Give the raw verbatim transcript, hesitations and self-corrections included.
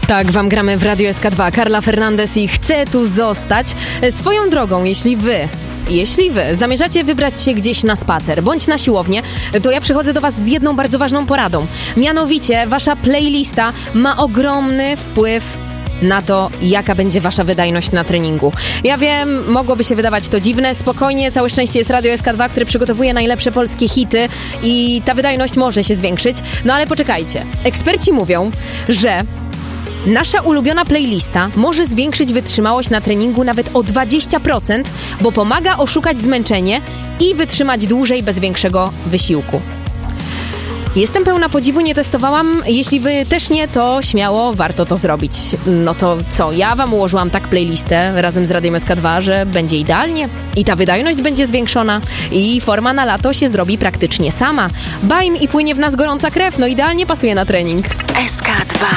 Tak, wam gramy w Radio S K dwa. Carla Fernandez i Chcę tu zostać. Swoją drogą, jeśli wy Jeśli wy zamierzacie wybrać się gdzieś na spacer bądź na siłownię, to ja przychodzę do was z jedną bardzo ważną poradą. Mianowicie wasza playlista ma ogromny wpływ na to, jaka będzie wasza wydajność na treningu. Ja wiem, mogłoby się wydawać to dziwne, spokojnie, całe szczęście jest Radio S K dwa, które przygotowuje najlepsze polskie hity i ta wydajność może się zwiększyć. No ale poczekajcie, eksperci mówią, że nasza ulubiona playlista może zwiększyć wytrzymałość na treningu nawet o dwadzieścia procent, bo pomaga oszukać zmęczenie i wytrzymać dłużej bez większego wysiłku. Jestem pełna podziwu, nie testowałam. Jeśli wy też nie, to śmiało warto to zrobić. No to co, ja wam ułożyłam tak playlistę razem z Radiem S K dwa, że będzie idealnie. I ta wydajność będzie zwiększona. I forma na lato się zrobi praktycznie sama. Bajm i płynie w nas gorąca krew, no idealnie pasuje na trening. S K dwa.